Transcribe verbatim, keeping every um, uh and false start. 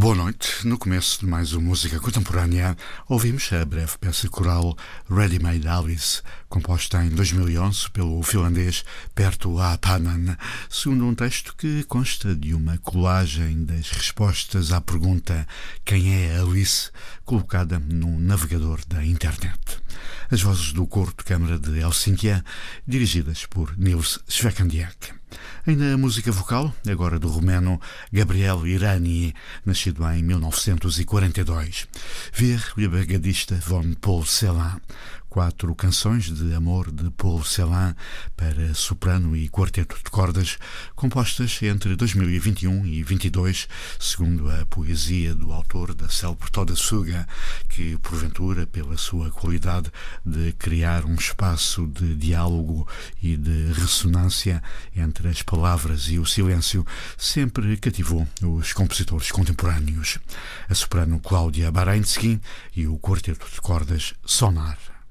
Boa noite. No começo de mais uma música contemporânea, ouvimos a breve peça coral Ready Made Alice, composta em dois mil e onze pelo finlandês Perttu Haapanen, segundo um texto que consta de uma colagem das respostas à pergunta "Quem é Alice?", colocada num navegador da internet. As vozes do Coro de Câmara de Helsínquia, dirigidas por Nils Schweckendiek. Ainda a música vocal, agora do romeno Gabriel Irani, nascido em mil novecentos e quarenta e dois. Vir o bagadista von Paul Celan. Quatro canções de amor de Paul Celan para soprano e quarteto de cordas, compostas entre dois mil e vinte e um e vinte e dois, segundo a poesia do autor da célebre Toda Suga, que, porventura, pela sua qualidade de criar um espaço de diálogo e de ressonância entre as palavras e o silêncio, sempre cativou os compositores contemporâneos. A soprano Cláudia Baranski e o quarteto de cordas Sonar.